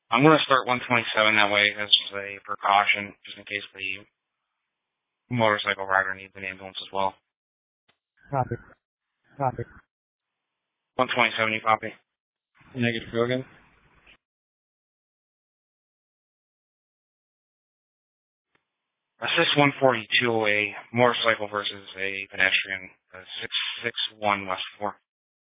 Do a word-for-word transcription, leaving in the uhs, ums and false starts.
I'm going to start one twenty-seven that way as a precaution, just in case the motorcycle rider needs an ambulance as well. Copy. Copy. one twenty-seven, you copy? Negative, go again. Assist one forty-two, a motorcycle versus a pedestrian, uh, six six one West four.